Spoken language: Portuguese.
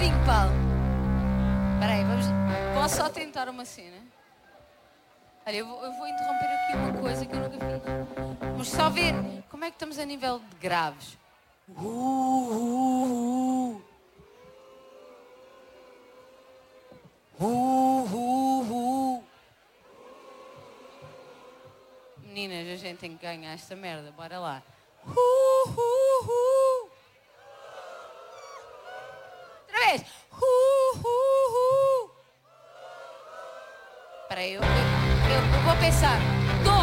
bocadinho, Paulo. Espera aí, posso só tentar uma cena? Olha, eu vou interromper aqui uma coisa que eu nunca fiz. Vamos só ver como é que estamos a nível de graves. Meninas, a gente tem que ganhar esta merda. Bora lá. Outra vez. Espera aí, eu vou pensar. 2,